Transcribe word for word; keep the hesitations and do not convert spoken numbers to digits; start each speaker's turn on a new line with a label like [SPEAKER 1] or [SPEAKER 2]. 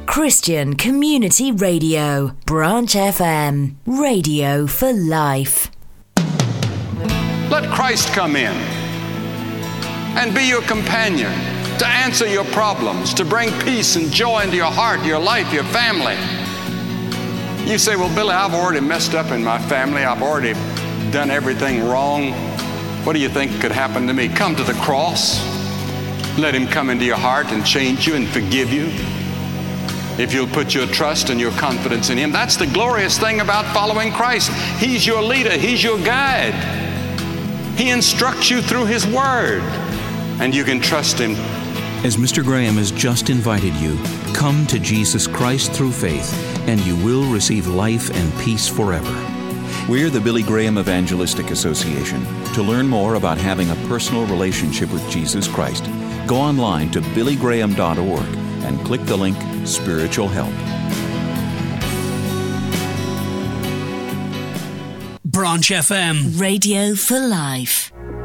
[SPEAKER 1] Christian Community Radio, Branch F M, radio for life.
[SPEAKER 2] Let Christ come in and be your companion, to answer your problems, to bring peace and joy into your heart, your life, your family. You say, well, Billy, I've already messed up in my family. I've already done everything wrong. What do you think could happen to me? Come to the cross. Let Him come into your heart and change you and forgive you. If you'll put your trust and your confidence in Him. That's the glorious thing about following Christ. He's your leader. He's your guide. He instructs you through His Word, and you can trust Him.
[SPEAKER 3] As Mister Graham has just invited you, come to Jesus Christ through faith, and you will receive life and peace forever.
[SPEAKER 4] We're the Billy Graham Evangelistic Association. To learn more about having a personal relationship with Jesus Christ, go online to billy graham dot org and click the link Spiritual Help.
[SPEAKER 5] Branch F M,
[SPEAKER 1] radio for life.